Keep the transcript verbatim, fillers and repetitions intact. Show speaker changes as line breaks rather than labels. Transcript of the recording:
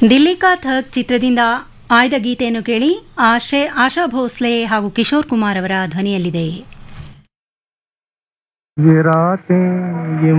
ದಿಲ್ಲಿ ಕಾ ಥಕ್ ಚಿತ್ರದಿಂದ ಆಯ್ದ ಗೀತೆಯನ್ನು ಕೇಳಿ. ಆಶೆ ಆಶಾ ಭೋಸ್ಲೆ ಹಾಗೂ ಕಿಶೋರ್ ಕುಮಾರ್ ಅವರ ಧ್ವನಿಯಲ್ಲಿದೆ.
ये रातें ये